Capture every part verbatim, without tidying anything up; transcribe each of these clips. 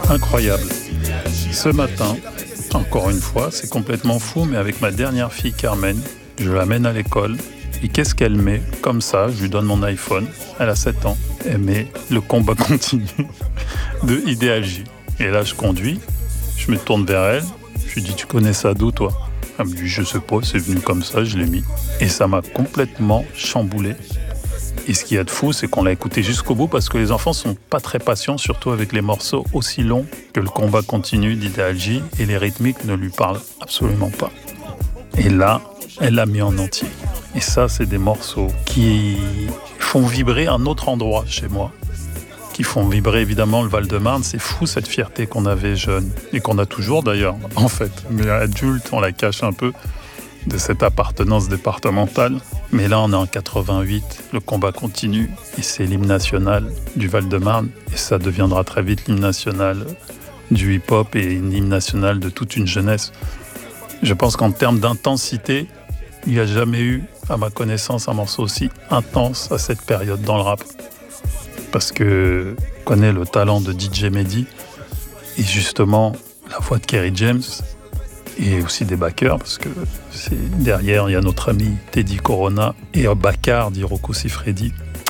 Incroyable. Ce matin, encore une fois, c'est complètement fou, mais avec ma dernière fille Carmen, je l'amène à l'école. Et qu'est-ce qu'elle met comme ça? Je lui donne mon iPhone. Elle a sept ans. Elle met le combat continu de Idéal J. Et là, je conduis. Je me tourne vers elle. Je lui dis, tu connais ça d'où, toi? Elle me dit, je sais pas, c'est venu comme ça, je l'ai mis. Et ça m'a complètement chamboulé. Et ce qu'il y a de fou, c'est qu'on l'a écouté jusqu'au bout parce que les enfants sont pas très patients, surtout avec les morceaux aussi longs que le combat continu d'Idéal J, et les rythmiques ne lui parlent absolument pas. Et là, elle l'a mis en entier. Et ça, c'est des morceaux qui font vibrer un autre endroit chez moi, qui font vibrer évidemment le Val-de-Marne. C'est fou cette fierté qu'on avait jeune, et qu'on a toujours d'ailleurs, en fait. Mais adulte, on la cache un peu, de cette appartenance départementale. Mais là, on est en quatre-vingt-huit, le combat continue, et c'est l'hymne national du Val-de-Marne, et ça deviendra très vite l'hymne national du hip-hop et l'hymne national de toute une jeunesse. Je pense qu'en termes d'intensité, il n'y a jamais eu, à ma connaissance, un morceau aussi intense à cette période dans le rap. Parce que je connais le talent de D J Mehdi, et justement la voix de Kerry James, et aussi des backers, parce que c'est derrière, il y a notre ami Teddy Corona et un backer d'Hiroko Sifredi.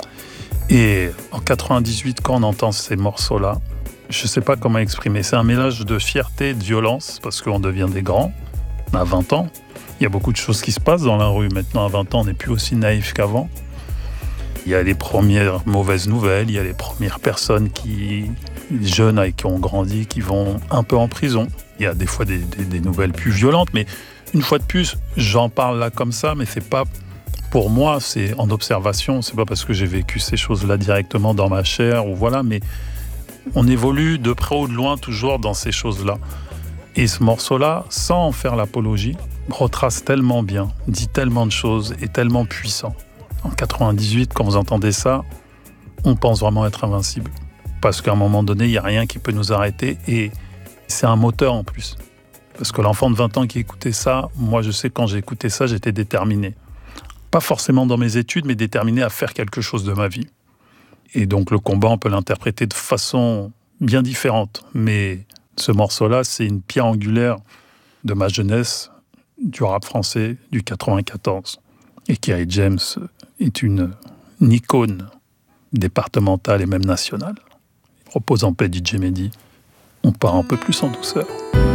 Et en quatre-vingt-dix-huit, quand on entend ces morceaux-là, je ne sais pas comment exprimer. C'est un mélange de fierté et de violence, parce qu'on devient des grands. On a vingt ans. Il y a beaucoup de choses qui se passent dans la rue. Maintenant, à vingt ans, on n'est plus aussi naïf qu'avant. Il y a les premières mauvaises nouvelles, il y a les premières personnes qui, les jeunes avec qui on grandit, qui vont un peu en prison. Il y a des fois des, des, des nouvelles plus violentes, mais une fois de plus, j'en parle là comme ça, mais c'est pas pour moi, c'est en observation. C'est pas parce que j'ai vécu ces choses-là directement dans ma chair ou voilà, mais on évolue de près ou de loin toujours dans ces choses-là. Et ce morceau-là, sans en faire l'apologie, retrace tellement bien, dit tellement de choses, est tellement puissant. En quatre-vingt-dix-huit, quand vous entendez ça, on pense vraiment être invincible. Parce qu'à un moment donné, il n'y a rien qui peut nous arrêter, et c'est un moteur en plus. Parce que l'enfant de vingt ans qui écoutait ça, moi je sais quand j'ai écouté ça, j'étais déterminé. Pas forcément dans mes études, mais déterminé à faire quelque chose de ma vie. Et donc le combat, on peut l'interpréter de façon bien différente. Mais ce morceau-là, c'est une pierre angulaire de ma jeunesse, du rap français du quatre-vingt-quatorze. Et Kerry James est une, une icône départementale et même nationale. Repose en paix, D J Mehdi. On part un peu plus en douceur.